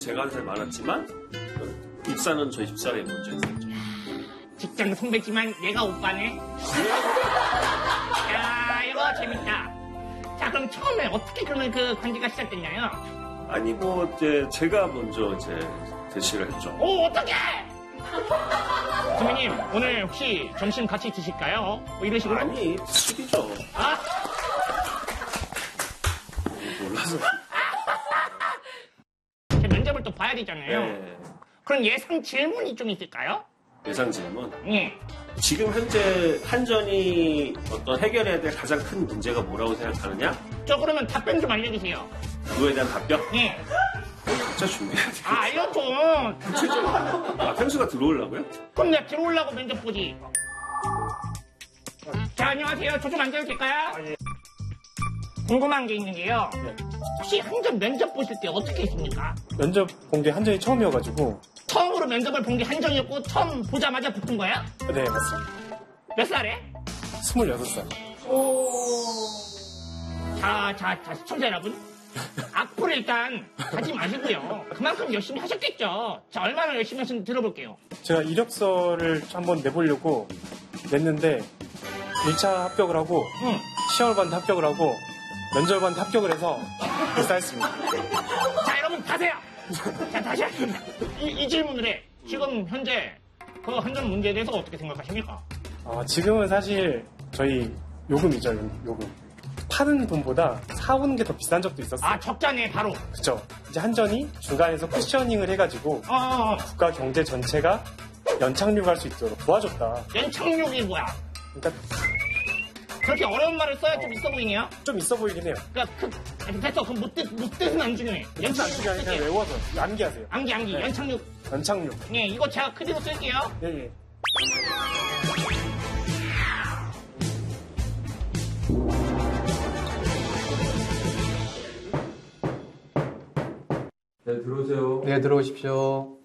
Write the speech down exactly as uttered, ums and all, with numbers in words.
제가 한 살 많았지만 입사는 저희 집사람이 먼저 했었죠. 직장 선배지만 얘가 오빠네. 야, 이거 재밌다. 자, 그럼 처음에 어떻게 그러면 그 관계가 시작됐나요? 아니 뭐 이제 제가 먼저 이제 대시를 했죠. 오, 어떡해! 선배님, 오늘 혹시 점심 같이 드실까요? 뭐 이런 식으로? 아니 술이죠. 아? 몰라서. 제 면접을 또 봐야 되잖아요. 네. 그럼 예상 질문이 좀 있을까요? 예상 질문. 예. 지금 현재 한전이 어떤 해결해야 될 가장 큰 문제가 뭐라고 생각하느냐? 저 그러면 답변 좀 알려주세요. 그거에 대한 답변? 예. 진짜 준비해야 돼. 아, 알려줘. 아, 펭수가 들어오려고요? 그럼 내가 들어오려고 면접 보지. 자, 안녕하세요. 저 좀 앉아도 될까요? 궁금한 게 있는 게요. 혹시 한전 면접 보실 때 어떻게 했습니까? 면접 본 게 한전이 처음이어가지고. 처음으로 면접을 본 게 한전이었고 처음 보자마자 붙은 거야? 네, 맞습니다. 몇 살에? 스물여섯 살. 자, 자, 자, 시청자 여러분. 앞으로 일단 가지 마시고요. 그만큼 열심히 하셨겠죠. 자, 얼마나 열심히 하셨는지 들어볼게요. 제가 이력서를 한번 내보려고 냈는데 일 차 합격을 하고 응. 시험반도 합격을 하고 면접반도 합격을 해서 입사했습니다. 자, 여러분 가세요. 자, 다시 하겠습니다. 이, 이 질문을 해. 지금 현재 그 한전 문제에 대해서 어떻게 생각하십니까? 아, 지금은 사실 저희 요금이죠, 요금. 파는 돈보다 사오는 게 더 비싼 적도 있었어요. 아, 적자네, 바로. 그쵸. 이제 한전이 중간에서 쿠셔닝을 해가지고 어, 어, 어. 국가 경제 전체가 연착륙할 수 있도록 도와줬다. 연착륙이 뭐야? 그러니까 그렇게 어려운 말을 써야 좀 있어 보이네요? 좀 있어 보이긴 해요. 그니까, 그, 됐어. 그럼 못, 뜻, 못 뜻은 안 중요해. 연착 안 쓰게 아니라 그냥 외워서 암기하세요. 암기, 암기. 네. 연착륙. 연착륙. 예, 이거 제가 그대로 쓸게요. 예, 예. 네, 들어오세요. 네, 들어오십시오.